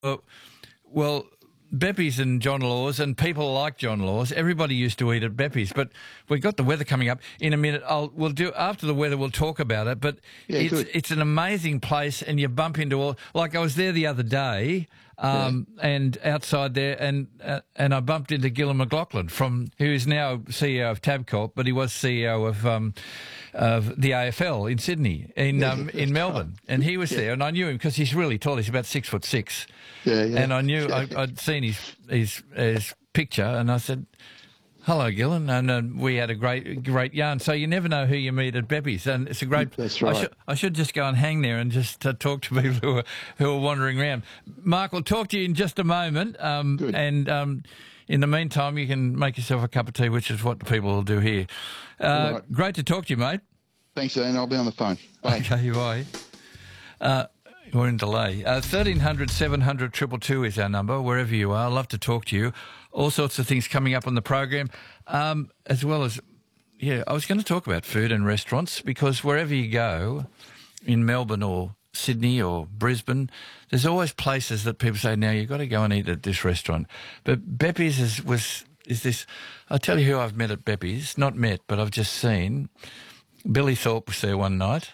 Well, Beppy's and John Laws and people like John Laws, everybody used to eat at Beppy's. But we've got the weather coming up in a minute. We'll do after the weather. We'll talk about it. But it's an amazing place, and you bump into all. Like I was there the other day, and outside there, and I bumped into Gillon McLachlan who is now CEO of Tabcorp, but he was CEO of the AFL in Sydney, in Melbourne, and he was there, and I knew him because he's really tall. He's about 6'6". And I knew I'd seen his picture, and I said, "Hello, Gillon," and we had a great yarn. So you never know who you meet at Beppy's, and it's a great. That's right. I should just go and hang there and just talk to people who are wandering around. Mark, we'll talk to you in just a moment. Good. And in the meantime, you can make yourself a cup of tea, which is what the people will do here. Right. Great to talk to you, mate. Thanks, Ian. I'll be on the phone. Bye. Okay, bye. We're in delay. 1300 700 222 is our number, wherever you are. I'd love to talk to you. All sorts of things coming up on the program, as well as, I was going to talk about food and restaurants, because wherever you go, in Melbourne or Sydney or Brisbane, there's always places that people say, now you've got to go and eat at this restaurant. But Beppy's is this. I'll tell you who I've met at Beppy's. Not met, but I've just seen. Billy Thorpe was there one night.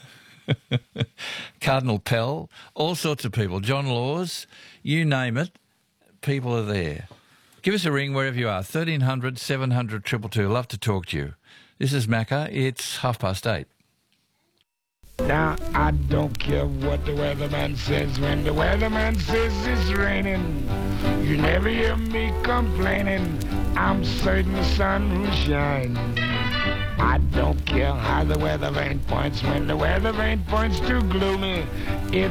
Cardinal Pell, all sorts of people. John Laws, you name it, people are there. Give us a ring wherever you are, 1300 700 222. Love to talk to you. This is Macca. It's 8:30. Now, I don't care what the weatherman says. When the weatherman says it's raining, you never hear me complaining. I'm certain the sun will shine. I don't care how the weather vane points. When the weather vane points too gloomy,